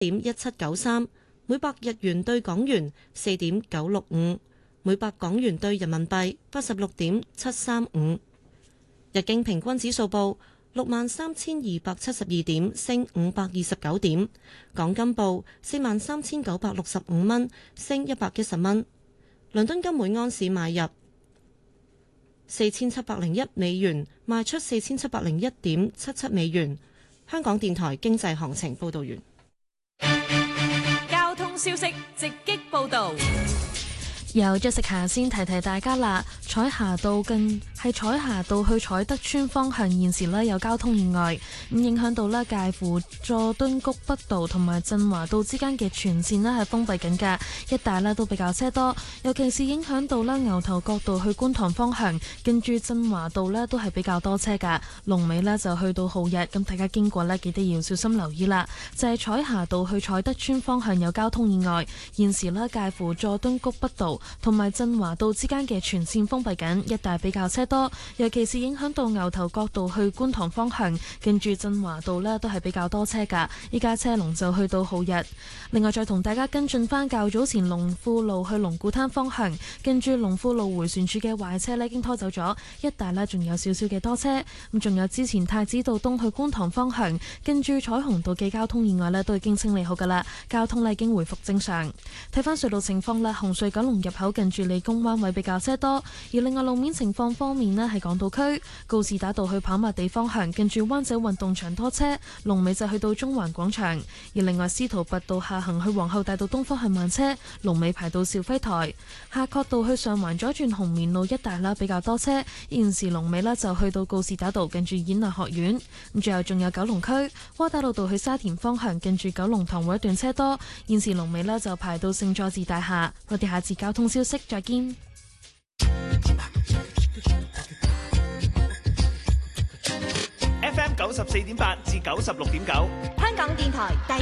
4.1793，每百日元對港元4.965，每百港元對人民幣86.735。日經平均指數報63,272點，升529點。港金報43,965蚊，升110蚊。倫敦金每安士買入4,701美元，賣出4,701.77美元。香港電台經濟行情報導完。 交通消息直擊報導。 由Jessica先提提大家啦，彩霞道去彩德村方向現時有交通意外，咁影響到介乎佐敦谷北道同埋振華道之間嘅全線係封閉緊㗎，一帶都比較車多，尤其是影響到牛頭角道去觀塘方向，跟住振華道都係比較多車㗎，龍尾就去到浩日，咁大家經過記得要小心留意啦。就係彩霞道去彩德村方向有交通意外，現時介乎佐敦谷北道同埋振華道之間嘅全線封閉緊，一帶比較車多，尤其是影響到牛頭角道去觀塘方向，跟住振華道都係比較多車㗎，依家車龍就去到浩日。另外再同大家跟進返較早前龍富路去龍鼓灘方向，跟住龍富路迴旋處嘅壞車已經拖走咗，一帶仲有少少嘅多車。咁仲有之前太子道東去觀塘方向，跟住彩虹道嘅交通意外都已經清理好㗎啦，交通已經回復正常。睇返隧道情況啦，紅隧九龍入口近住理工灣位比較車多，而另外路面情況方面係港島區告士打道去跑馬地方向，近住灣仔運動場多車，龍尾就去到中環廣場；而另外司徒拔道下行去皇后大道東方向慢車，龍尾排到肇輝台；夏慤道去上環左轉紅棉路一帶比較多車，現時龍尾就去到告士打道近住演藝學院。咁最後仲有九龍區窩打老道去沙田方向，近住九龍塘會一段車多，現時龍尾就排到聖佐治大廈。我哋下次交通消息再見。 FM 94.8至96.9， 香港電台第